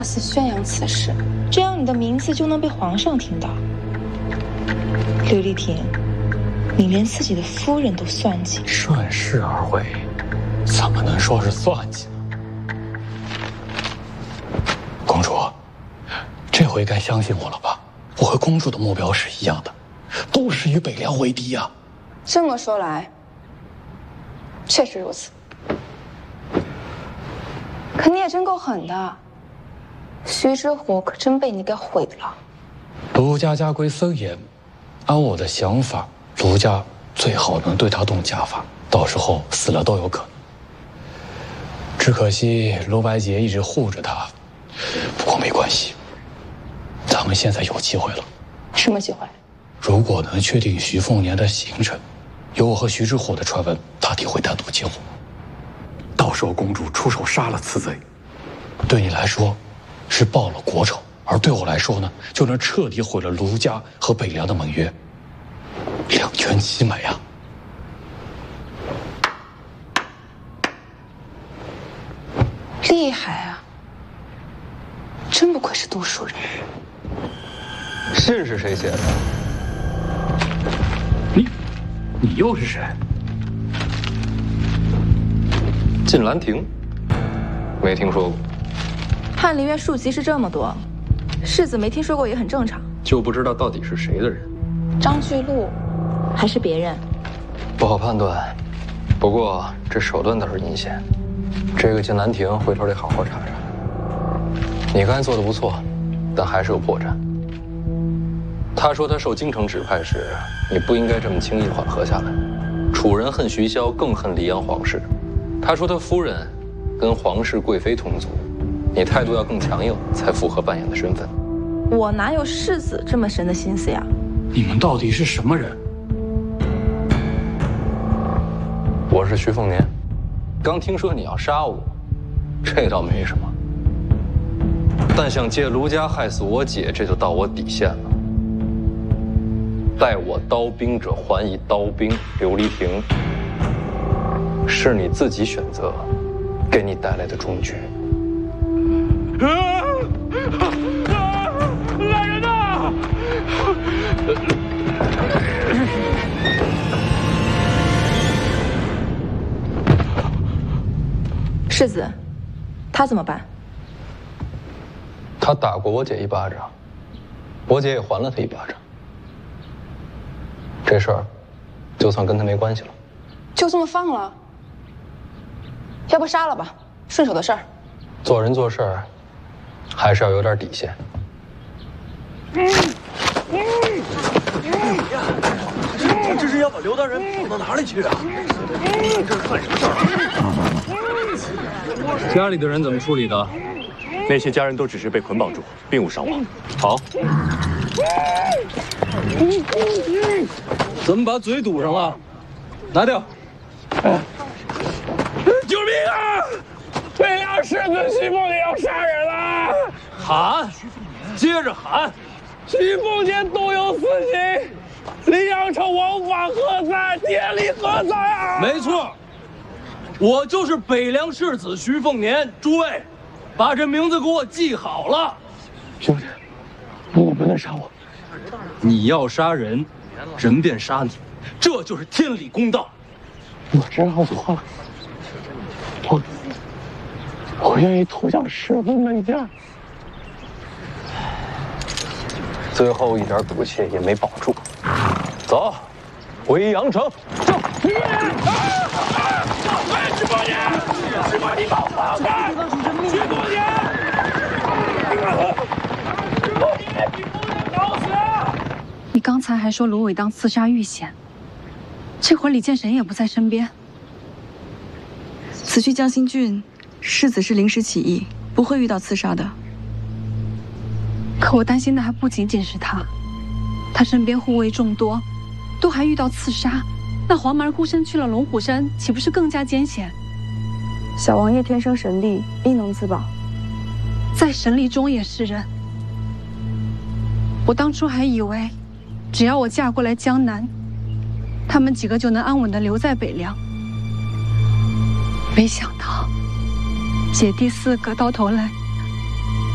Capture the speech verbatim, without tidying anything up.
似宣扬此事，这样你的名字就能被皇上听到。刘丽婷，你连自己的夫人都算计， 顺势而为，怎么能说是算计呢？公主，这回该相信我了吧？我和公主的目标是一样的，都是与北凉为敌呀。 这么说来，确实如此。可你也真够狠的，徐之虎可真被你给毁了。 卢家家规森严，按我的想法，卢家最好能对他动家法，到时候死了都有可能。只可惜卢白洁一直护着他，不过没关系，咱们现在有机会了。 什么机会？ 如果能确定徐凤年的行程，有我和徐之虎的传闻，他定会单独接我。到时候公主出手杀了此贼，对你来说是报了国仇，而对我来说呢，就能彻底毁了卢家和北凉的盟约，两全其美啊！ 厉害啊！真不愧是读书人。 信是谁写的？ 你，你又是谁？ 晋兰亭，没听说过。 翰林院庶吉是这么多，世子没听说过也很正常。 就不知道到底是谁的人。 张巨鹿， 还是别人？ 不好判断，不过这手段倒是阴险。这个晋兰亭回头得好好查查。你刚才做的不错，但还是有破绽。他说他受京城指派时，你不应该这么轻易缓和下来。楚人恨徐骁，更恨黎阳皇室。他说他夫人跟皇室贵妃同族，你态度要更强硬，才符合扮演的身份。 我哪有世子这么深的心思呀？ 你们到底是什么人？ 我是徐凤年，刚听说你要杀我，这倒没什么。但想借卢家害死我姐，这就到我底线了。待我刀兵者，还以刀兵。刘丽婷，是你自己选择，给你带来的终局。 啊啊！来人呐！ 世子，他怎么办？ 他打过我姐一巴掌，我姐也还了他一巴掌。这事儿，就算跟他没关系了。 就这么放了？要不杀了吧，顺手的事儿。 做人做事儿，还是要有点底线。 这是要把刘大人捧到哪里去啊？这是算什么事儿？ 家里的人怎么处理的？ 那些家人都只是被捆绑住，并无伤亡。好。 怎么把嘴堵上了？拿掉！ 救命啊！北凉世子徐凤年要杀人了！ 喊，接着喊！ 徐凤年动有私刑，黎阳城王法何在？天理何在啊？ 没错，我就是北凉世子徐凤年。诸位，把这名字给我记好了。 兄弟，你不能杀我。 你要杀人，人便杀你，这就是天理公道。 我知道错了，我我愿意投降师傅门下。 最后一点赌气也没保住，走，回阳城。走。 徐凤年！啊啊！喂，徐凤年！徐凤年，你把我放开！徐凤年！徐凤年，你不能搞死！ 你刚才还说芦苇当刺杀遇险，这会儿李建神也不在身边。 此去江心郡，世子是临时起意，不会遇到刺杀的。 可我担心的还不仅仅是他，他身边护卫众多，都还遇到刺杀，那黄门孤身去了龙虎山，岂不是更加艰险？ 小王爷天生神力，应能自保。 在神力中也是人。我当初还以为，只要我嫁过来江南，他们几个就能安稳地留在北凉。没想到，姐弟四个到头来